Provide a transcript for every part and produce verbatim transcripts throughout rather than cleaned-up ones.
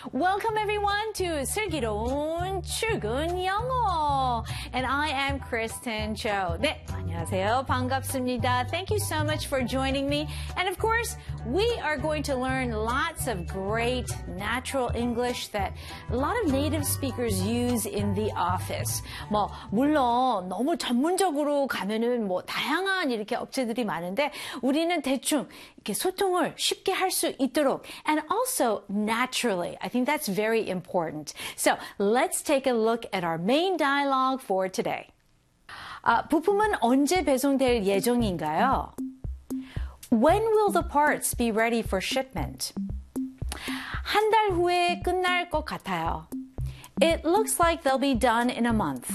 Welcome everyone to 슬기로운 출근 영어. And I am Kristen Cho. 네, 안녕하세요. 반갑습니다. Thank you so much for joining me. And of course, we are going to learn lots of great natural English that a lot of native speakers use in the office. 뭐 물론 너무 전문적으로 가면은 뭐 다양한 이렇게 업체들이 많은데 우리는 대충 이렇게 소통을 쉽게 할 수 있도록 and also naturally. I think that's very important. So let's take a look at our main dialogue for today. 아, 부품은 언제 배송될 예정인가요? When will the parts be ready for shipment? 한 달 후에 끝날 것 같아요. It looks like they'll be done in a month.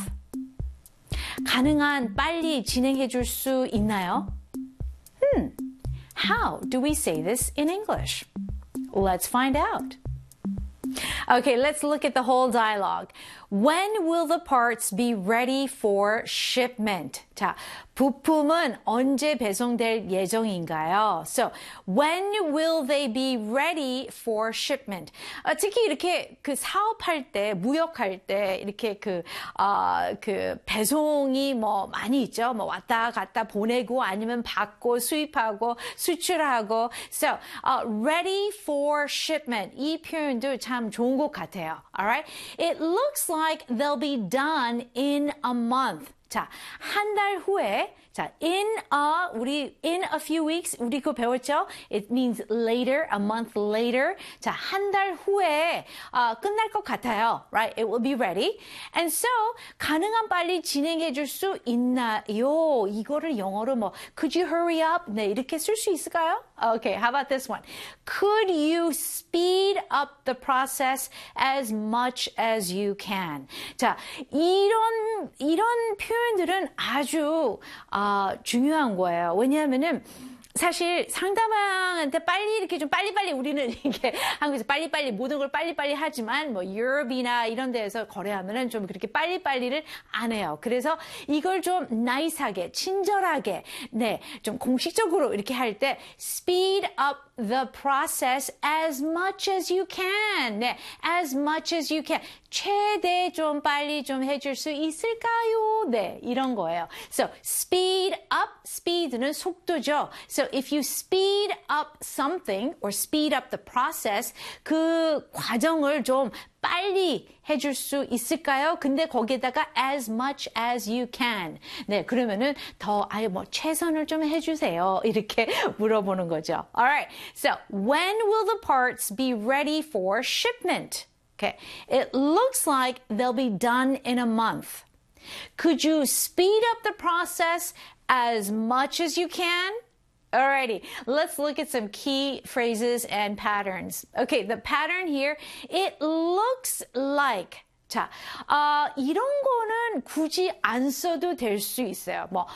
가능한 빨리 진행해 줄 수 있나요? Hmm. How do we say this in English? Let's find out. Okay, let's look at the whole dialogue. When will the parts be ready for shipment? 자, 부품은 언제 배송될 예정인가요? So, when will they be ready for shipment? 어, 특히 이렇게 그 사업할 때, 무역할 때 이렇게 그, 어, 그 배송이 뭐 많이 있죠. 뭐 왔다 갔다 보내고 아니면 받고 수입하고 수출하고. So, uh, ready for shipment. 이 표현도 참 좋은 것 같아요. Alright? It looks like they'll be done in a month. 자, 한 달 후에, 자, in a, 우리, in a few weeks, 우리 그거 배웠죠? It means later, a month later. 자, 한 달 후에, 어, 끝날 것 같아요. Right? It will be ready. And so, 가능한 빨리 진행해 줄 수 있나요? 이거를 영어로 뭐, could you hurry up? 네, 이렇게 쓸 수 있을까요? Okay, how about this one? Could you speed up the process as much as you can? 자, 이런, 이런 표현들은 아주, 어, 중요한 거예요. 왜냐하면은, 사실 상대방한테 빨리 이렇게 좀 빨리빨리 우리는 이게 한국에서 빨리빨리 모든 걸 빨리빨리 하지만 뭐 유럽이나 이런 데에서 거래하면은 좀 그렇게 빨리빨리를 안 해요. 그래서 이걸 좀 나이스하게 친절하게 네, 좀 공식적으로 이렇게 할 때 speed up the process as much as you can. 네, as much as you can. 최대 좀 빨리 좀 해줄 수 있을까요? 네, 이런 거예요. So speed up, speed는 속도죠. So if you speed up something or speed up the process, 그 과정을 좀 빨리 해줄 수 있을까요? 근데 거기에다가 as much as you can. 네, 그러면은 더 아예 뭐 최선을 좀 해주세요. 이렇게 물어보는 거죠. Alright, so when will the parts be ready for shipment? Okay, it looks like they'll be done in a month. Could you speed up the process as much as you can? Alrighty, let's look at some key phrases and patterns. Okay, the pattern here, it looks like. 자, 어, 이런 거는 굳이 안 써도 될 수 있어요. 뭐,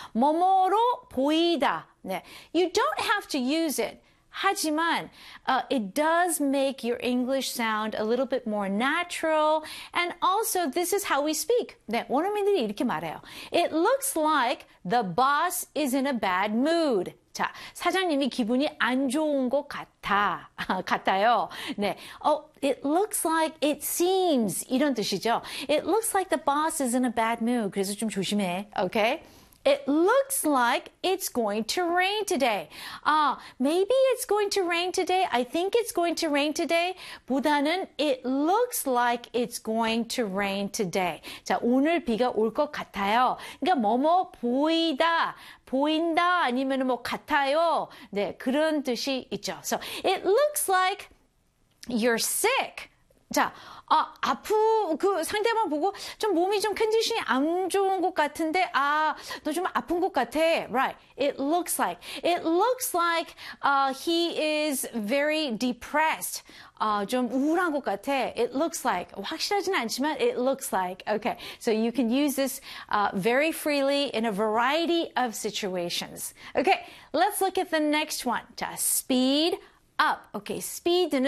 뭐뭐로 보이다. 네, you don't have to use it. 하지만 uh, it does make your English sound a little bit more natural and also this is how we speak. 네, 원어민들이 이렇게 말해요. It looks like the boss is in a bad mood. 자, 사장님이 기분이 안 좋은 것 같아. 같아요. 네. Oh, it looks like, it seems 이런 뜻이죠. It looks like the boss is in a bad mood. 그래서 좀 조심해. Okay? It looks like it's going to rain today. Ah, maybe it's going to rain today. I think it's going to rain today. 보다는 it looks like it's going to rain today. 자, 오늘 비가 올 것 같아요. 그러니까 뭐뭐 보이다, 보인다 아니면 뭐 같아요. 네, 그런 뜻이 있죠. So it looks like you're sick. 자, 아, 아프, 그 상대방 보고 좀 몸이 좀 컨디션이 안 좋은 것 같은데, 아, 너 좀 아픈 것 같아. Right. It looks like. It looks like uh, he is very depressed. 어, 좀 우울한 것 같아. It looks like. 확실하지는 않지만 it looks like. Okay. So you can use this uh, very freely in a variety of situations. Okay. Let's look at the next one. 자, speed up. Okay. speed는